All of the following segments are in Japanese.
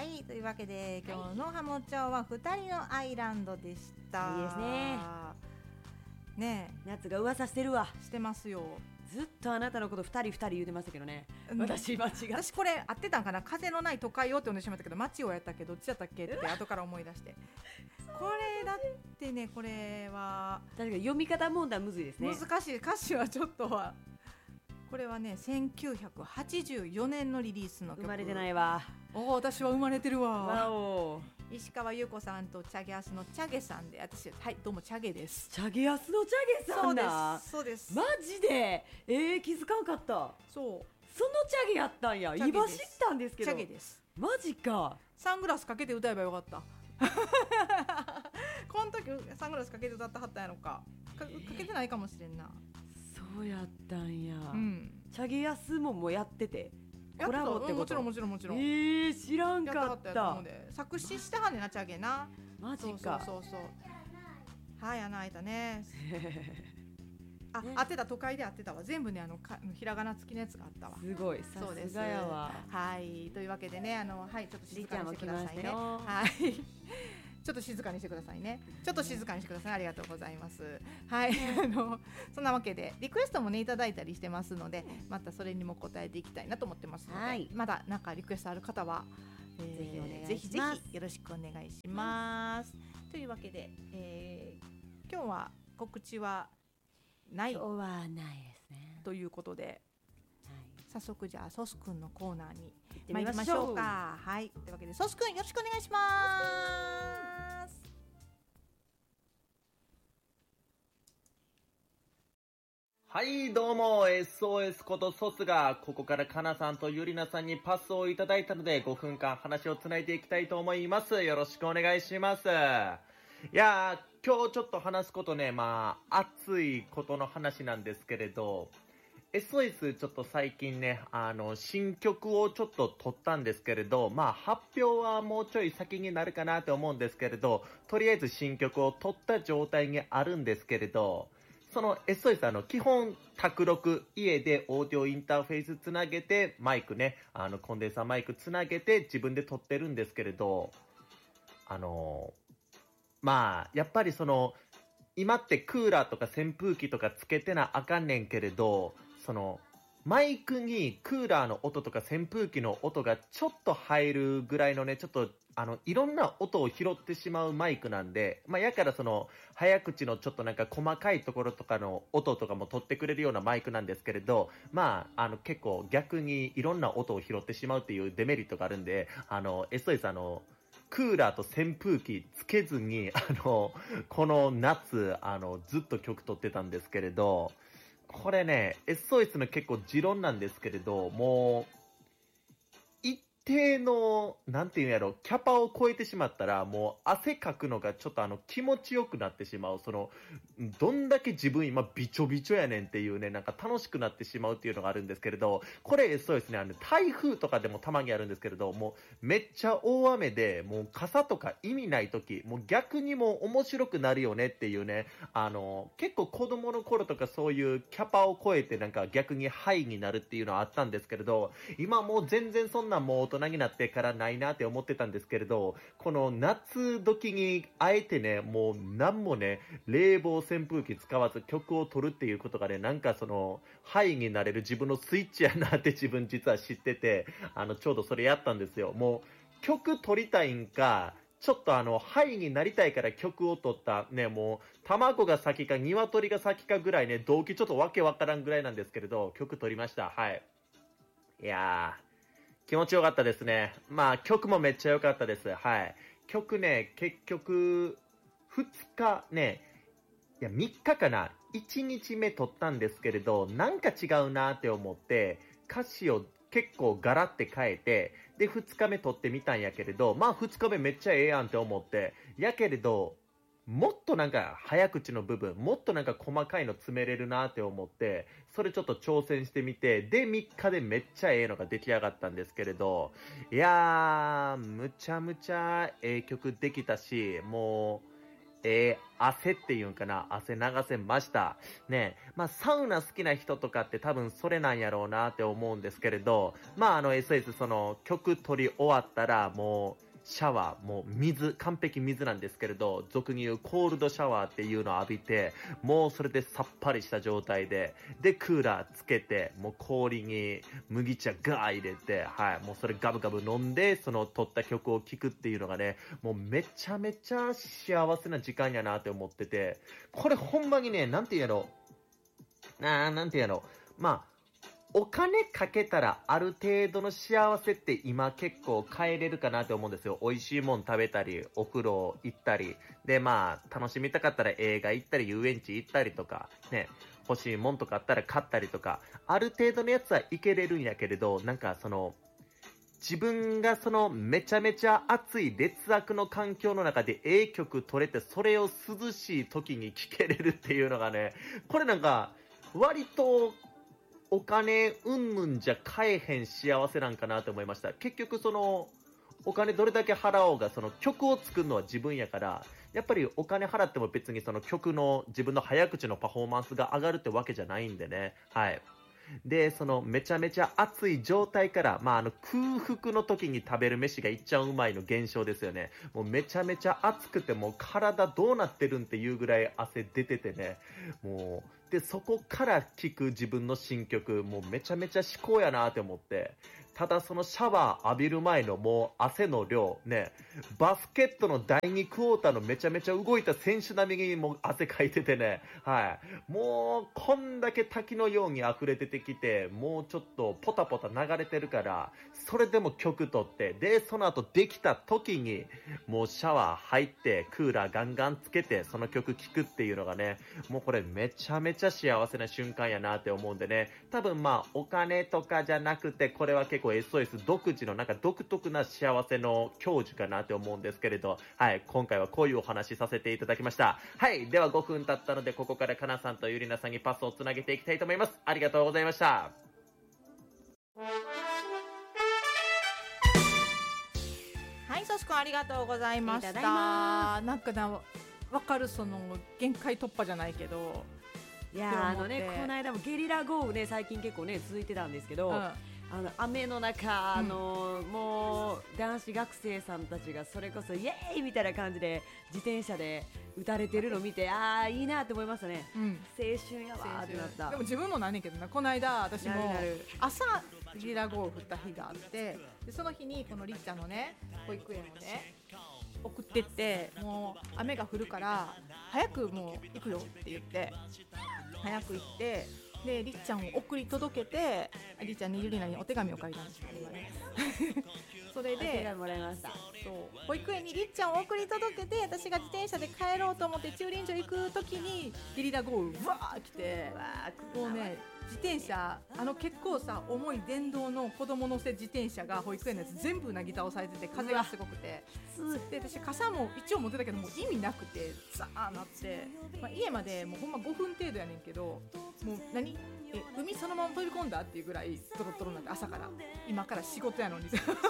、というわけで今日のハモチャオは2人のアイランドでした。 いいですね。 ねえ、 夏が噂してるわ。 してますよ。 ずっとあなたのこと2人言うてましたけどね。私これ合ってたんかな、風のない都会をって呼んでしまったけど街をやったっけ、どっちやったっけって後から思い出してこれだってね、これは確かに読み方問題むずいですね。 難しい。歌詞はちょっとはこれはね1984年のリリースの曲。 生まれてないわ。 私は生まれてるわ。 わお。 石川優子さんとチャゲアスのチャゲさんで、私はいどうもチャゲです。 チャゲアスのチャゲさんだ。 そうです。 マジで気づかんかった。そのチャゲやったんや。今知ったんですけど。 チャゲです。 マジか。 サングラスかけて歌えばよかったこの時サングラスかけて歌ってはったんやろか。かけてないかもしれんな。 そうやったんや、チャゲヤスもやっててコラボってこと。もちろん知らんかった。 作詞したはんねんな、チャゲな。 マジか。 そうはい穴開いたね合ってた、都会で合ってたわ。全部ねひらがな付きのやつがあったわ。 すごい、さすがやわ。 はい、というわけでねはいちょっと静かにしてくださいね。 はいちょっと静かにしてくださいね。ありがとうございます。はいそんなわけでリクエストもねいただいたりしてますので、またそれにも答えていきたいなと思ってますので、はい、まだなんかリクエストある方は、ぜひぜひよろしくお願いします。というわけで、今日は告知はない。 今日はないですね。 ということで、早速じゃあソスくんのコーナーに行ってみましょうか。 はい、というわけでソスくんよろしくお願いします。 はいどうも SOS ことソスがここからかなさんとゆりなさんにパスをいただいたので5分間話をつないでいきたいと思います。よろしくお願いします。いやー今日ちょっと話すことね、熱いことの話なんですけれど、SOS ちょっと最近ね、新曲をちょっと撮ったんですけれど、発表はもうちょい先になるかなと思うんですけれど、とりあえず新曲を撮った状態にあるんですけれど、その SOS 基本卓録、家でオーディオインターフェースつなげて、マイクね、コンデンサーマイクつなげて自分で撮ってるんですけれど、やっぱり今ってクーラーとか扇風機とかつけてなあかんねんけれど、マイクにクーラーの音とか扇風機の音がちょっと入るぐらいのね、ちょっといろんな音を拾ってしまうマイクなんで、やから早口のちょっとなんか細かいところとかの音とかも取ってくれるようなマイクなんですけれど、結構逆にいろんな音を拾ってしまうっていうデメリットがあるんで、SOSクーラーと扇風機つけずに、この夏、ずっと曲撮ってたんですけれど、これね、SOS の結構持論なんですけれど、もう、一定の、なんていうんやろ、キャパを超えてしまったら、もう汗かくのがちょっと気持ちよくなってしまう。どんだけ自分今びちょびちょやねんっていうね、なんか楽しくなってしまうっていうのがあるんですけれど、これそうですね、台風とかでもたまにあるんですけれど、もうめっちゃ大雨で、もう傘とか意味ない時、もう逆にもう面白くなるよねっていうね、結構子供の頃とかそういうキャパを超えてなんか逆にハイになるっていうのはあったんですけれど、今もう全然そんなんもう大人になってからないなって思ってたんですけれど、この夏時にあえてね、もうなんもね、冷房扇風機使わず曲を撮るっていうことがね、なんかハイになれる自分のスイッチやなって自分実は知ってて、ちょうどそれやったんですよ。もう曲撮りたいんか、ちょっとハイになりたいから曲を撮ったね、もう卵が先か鶏が先かぐらいね、動機ちょっとわけわからんぐらいなんですけれど、曲撮りました。はい。いやー、気持ちよかったですね。曲もめっちゃ良かったです。はい。曲ね、結局、2日ね、いや、3日かな。1日目撮ったんですけれど、なんか違うなって思って、歌詞を結構ガラって変えて、で、2日目撮ってみたんやけれど、2日目めっちゃええやんって思って、やけれど、もっとなんか早口の部分、もっとなんか細かいの詰めれるなって思って、それちょっと挑戦してみて、で3日でめっちゃええのが出来上がったんですけれど、いやー、むちゃむちゃええ曲できたし、もう、 汗っていうんかな、汗流せました。ね、まあ、サウナ好きな人とかって多分それなんやろうなって思うんですけれど、まあ、SOS その曲取り終わったらもう、シャワー、もう水、完璧水なんですけれど、俗に言うコールドシャワーっていうのを浴びて、もうそれでさっぱりした状態で、で、クーラーつけて、もう氷に麦茶ガー入れて、はい、もうそれガブガブ飲んで、その撮った曲を聴くっていうのがね、もうめちゃめちゃ幸せな時間やなって思ってて、これほんまにね、なんて言うやろ、なんて言うやろ、まあ、お金かけたらある程度の幸せって今結構変えれるかなって思うんですよ。美味しいもん食べたり、お風呂行ったり、でまあ楽しみたかったら映画行ったり、遊園地行ったりとか、ね、欲しいもんとかあったら買ったりとか、ある程度のやつはいけれるんやけれど、なんかその、自分がそのめちゃめちゃ暑い劣悪の環境の中で曲取れて、それを涼しい時に聴けれるっていうのがね、これなんか割とお金うんぬんじゃ買えへん幸せなんかなと思いました。結局そのお金どれだけ払おうが、その曲を作るのは自分やから、やっぱりお金払っても別にその曲の自分の早口のパフォーマンスが上がるってわけじゃないんでね。はい。で、そのめちゃめちゃ暑い状態から、まあ、空腹の時に食べる飯がいっちゃうまいの現象ですよね。もうめちゃめちゃ暑くて、もう体どうなってるんっていうぐらい汗出ててね。もう、で、そこから聴く自分の新曲、もうめちゃめちゃ至高やなって思って。ただそのシャワー浴びる前のもう汗の量、ね、バスケットの第2クォーターのめちゃめちゃ動いた選手並みにもう汗かいててね、はい。もうこんだけ滝のように溢れ出てきて、もうちょっとポタポタ流れてるから、それでも曲取って、で、その後できた時に、もうシャワー入って、クーラーガンガンつけて、その曲聴くっていうのがね、もうこれめちゃめちゃ幸せな瞬間やなって思うんでね、多分まあお金とかじゃなくて、これは結構SOS 独自のなんか独特な幸せの享受かなって思うんですけれど、はい、今回はこういうお話しさせていただきました。はい、では5分経ったので、ここからかなさんとゆりなさんにパスをつなげていきたいと思います。ありがとうございました。 はい、そしくんありがとうございました。なんかな、わかる、その限界突破じゃないけど、 いやこの間もゲリラ豪雨ね、最近結構ね続いてたんですけど、雨の中、もう男子学生さんたちがそれこそイエーイみたいな感じで自転車で打たれてるのを見て、ああいいなって思いましたね、青春やわーってなった。 でも自分もなんねんけどな、この間私も朝ゲリラ豪雨降った日があって、でその日にこのりっちゃんのね保育園をね送ってって、もう雨が降るから早くもう行くよって言って早く行って、でりっちゃんを送り届けて、りっちゃんにゆりなにお手紙を書いたんですよねそれでもらいました。 そう保育園にりっちゃんを送り届けて、私が自転車で帰ろうと思って駐輪場行く時にゲリラ豪雨わー来て、もうね自転車結構さ重い電動の子供乗せ自転車が保育園のやつ全部なぎ倒されてて、風がすごくて、で私傘も一応持ってたけどもう意味なくてザーなって、家までもうほんま5分程度やねんけど、もう海そのまま飛び込んだっていうぐらいドロドロになって、朝から今から仕事やのに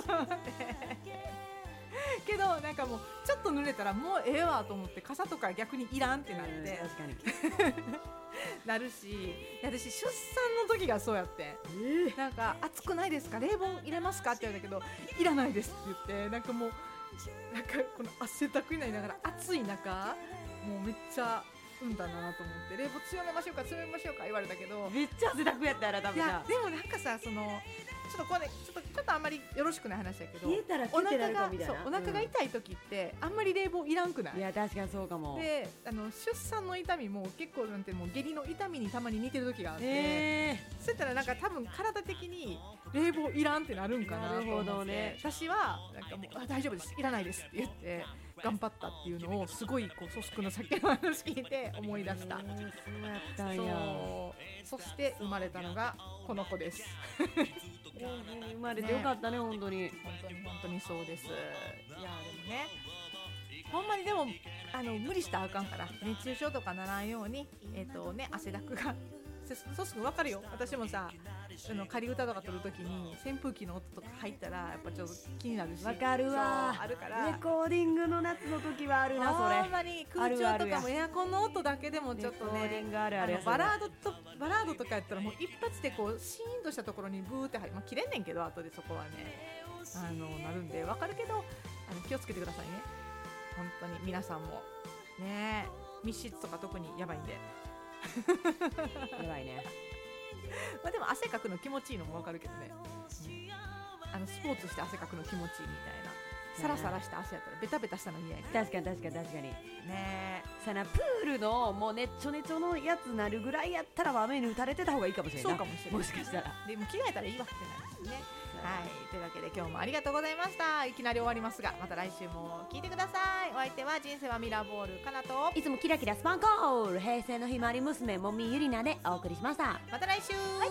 けどなんかもうちょっと濡れたらもうええわと思って、傘とか逆にいらんってなって、 確かになるし、私出産の時がそうやって、なんか暑くないですか、冷房入れますかって言われたけど、いらないですって言って、なんかもうなんかこの汗だくになりながら暑い中もうめっちゃ産んだなと思って、冷房強めましょうか言われたけど、 めっちゃ汗だくやったらダメだ。 いやでもなんかさ、そのちょっとこれちょっとあんまりよろしくない話だけど、 冷えたらお腹なるかみたいな、 お腹が痛い時ってあんまり冷房いらんくない？ いや確かにそうかも。 で出産の痛みも結構なんてもう下痢の痛みにたまに似てる時があって、そうやったらなんか多分体的に冷房いらんってなるんかなと思って、 なるほどね、 私はなんかもう大丈夫です、いらないですって言って頑張ったっていうのをすごいこうソスクの先の話聞いて思い出した。 そうやったんや。 そして生まれたのがこの子です生まれてよかったね、本当に本当にそうです。いやでもね、ほんまにでも無理したらあかんから、熱中症とかならんように汗だくがソス君分かるよ。私もさ仮歌とか撮るときに扇風機の音とか入ったらやっぱちょっと気になるし。 わかるわ。 あるからレコーディングの夏の時はあるなそれ。 ほんまに空調とかもエアコンの音だけでもちょっとね、 レコーディングあるあるやバラードとかやったらもう一発でこうシーンとしたところにブーって入る、まあ、切れんねんけど後でそこはねなるんで分かるけど気をつけてくださいね。本当に皆さんもね、密室とか特にやばいんでやばいね。 まあでも汗かくの気持ちいいのも分かるけどね、スポーツして汗かくの気持ちいいみたいな。サラサラした汗やったらベタベタしたの嫌やから。 確かにね。 さなプールのもうねっちょねちょのやつなるぐらいやったら雨に打たれてた方がいいかもしれない。 そうかもしれない。 もしかしたらでも着替えたらいいわってなるんですね。はい、というわけで今日もありがとうございました。いきなり終わりますがまた来週も聞いてください。お相手は人生はミラーボールかなと、 いつもキラキラスパンコール平成のひまわり娘もみゆりなでお送りしました。 また来週。